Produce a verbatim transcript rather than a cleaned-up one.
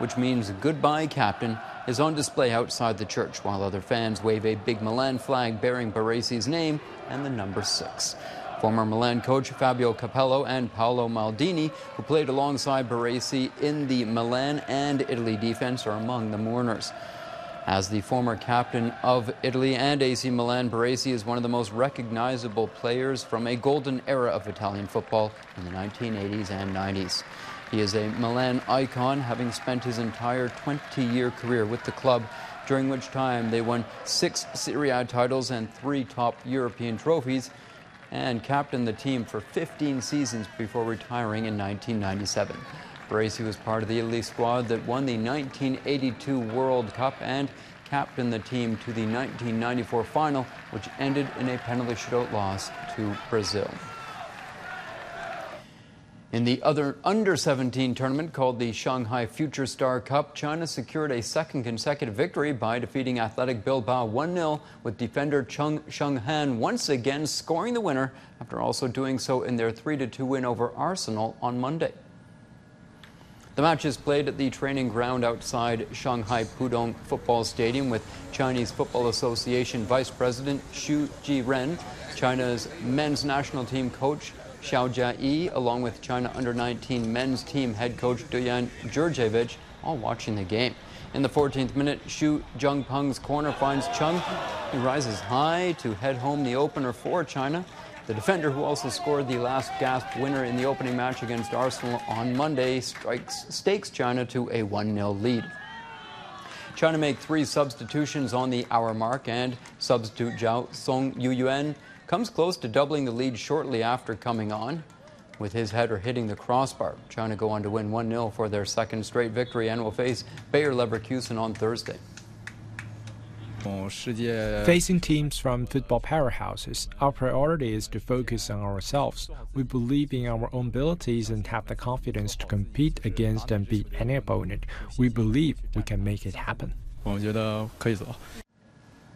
which means goodbye captain, is on display outside the church, while other fans wave a big Milan flag bearing Baresi's name and the number six. Former Milan coach Fabio Capello and Paolo Maldini, who played alongside Baresi in the Milan and Italy defense, are among the mourners. As the former captain of Italy and A C Milan, Baresi is one of the most recognizable players from a golden era of Italian football in the nineteen eighties and nineties. He is a Milan icon, having spent his entire twenty-year career with the club, during which time they won six Serie A titles and three top European trophies, and captained the team for fifteen seasons before retiring in nineteen ninety-seven. Baresi was part of the Italy squad that won the nineteen eighty-two World Cup and captained the team to the nineteen ninety-four final, which ended in a penalty shootout loss to Brazil. In the other under seventeen tournament called the Shanghai Future Star Cup, China secured a second consecutive victory by defeating Athletic Bilbao one nil, with defender Chung Shenghan once again scoring the winner after also doing so in their three to two win over Arsenal on Monday. The match is played at the training ground outside Shanghai Pudong Football Stadium, with Chinese Football Association Vice President Xu Jiren, China's men's national team coach Xiao Jia-yi, along with China under nineteen men's team head coach Duyan Jurjevic, all watching the game. In the fourteenth minute, Xu Zhengpeng's corner finds Chung. He rises high to head home the opener for China. The defender, who also scored the last gasp winner in the opening match against Arsenal on Monday, strikes, stakes China to a one nil lead. China make three substitutions on the hour mark, and substitute Zhao Song Yuyuan comes close to doubling the lead shortly after coming on, with his header hitting the crossbar. China go on to win one nil for their second straight victory and will face Bayer Leverkusen on Thursday. Facing teams from football powerhouses, our priority is to focus on ourselves. We believe in our own abilities and have the confidence to compete against and beat any opponent. We believe we can make it happen.